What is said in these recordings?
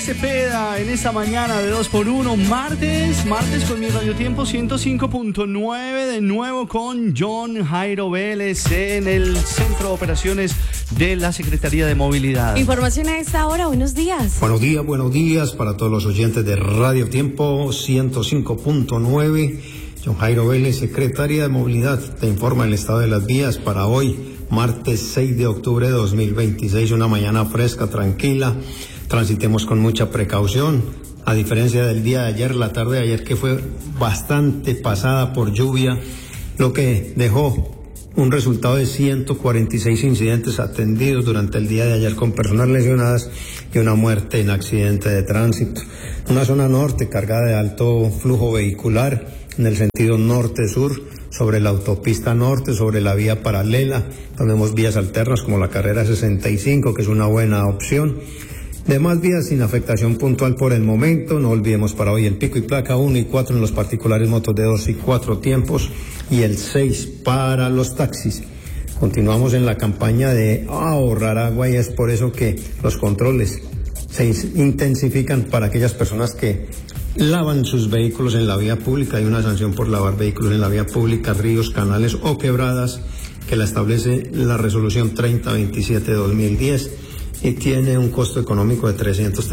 Cepeda en esta mañana de 2x1, martes con mi Radio Tiempo 105.9, de nuevo con John Jairo Vélez en el Centro de Operaciones de la Secretaría de Movilidad. Información a esta hora, buenos días. Buenos días para todos los oyentes de Radio Tiempo 105.9. John Jairo Vélez, Secretaría de Movilidad, te informa el estado de las vías para hoy, martes 6 de octubre de 2026, una mañana fresca, tranquila. Transitemos con mucha precaución, a diferencia del día de ayer, la tarde de ayer que fue bastante pasada por lluvia, lo que dejó un resultado de 146 incidentes atendidos durante el día de ayer con personas lesionadas y una muerte en accidente de tránsito. Una zona norte cargada de alto flujo vehicular en el sentido norte-sur, sobre la autopista norte, sobre la vía paralela. Tenemos vías alternas como la carrera 65, que es una buena opción. Demás vías sin afectación puntual por el momento. No olvidemos para hoy el pico y placa 1 y 4 en los particulares, motos de 2 y 4 tiempos, y el 6 para los taxis. Continuamos en la campaña de ahorrar agua y es por eso que los controles se intensifican para aquellas personas que lavan sus vehículos en la vía pública. Hay una sanción por lavar vehículos en la vía pública, ríos, canales o quebradas, que la establece la resolución 3027-2010. Y tiene un costo económico de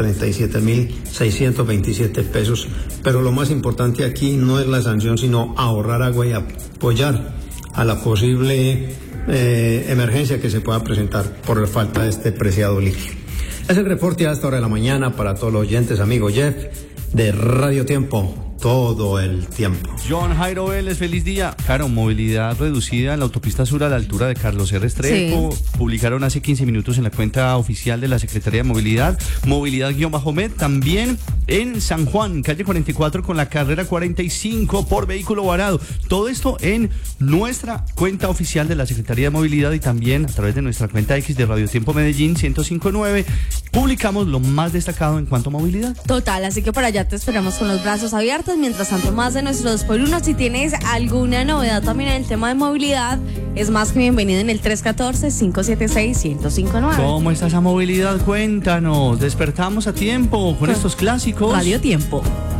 337.627 pesos. Pero lo más importante aquí no es la sanción, sino ahorrar agua y apoyar a la posible emergencia que se pueda presentar por la falta de este preciado líquido. Es el reporte a esta hora de la mañana para todos los oyentes, amigo Jeff, de Radio Tiempo. Todo el tiempo. John Jairo Vélez, feliz día. Claro, movilidad reducida en la autopista sur a la altura de Carlos R. Restrepo. Sí. Publicaron hace 15 minutos en la cuenta oficial de la Secretaría de Movilidad. Movilidad-Med también en San Juan, calle 44 con la carrera 45 por vehículo varado. Todo esto en nuestra cuenta oficial de la Secretaría de Movilidad y también a través de nuestra cuenta X de Radio Tiempo Medellín 105.9. Publicamos lo más destacado en cuanto a movilidad. Total, así que por allá te esperamos con los brazos abiertos. Mientras tanto, más de nuestros 2x1. Si tienes alguna novedad también en el tema de movilidad, es más que bienvenido en el 314-576-1059. ¿Cómo está esa movilidad? Cuéntanos. Despertamos a tiempo con estos clásicos. Radio Tiempo.